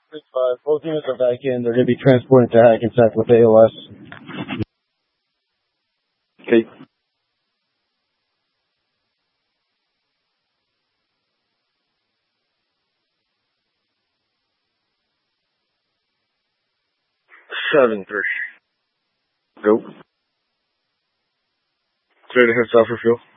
5. Both units are back in. They're going to be transported to Hackensack with AOS. Okay. Seven three. Go. Clear to hit south for fuel.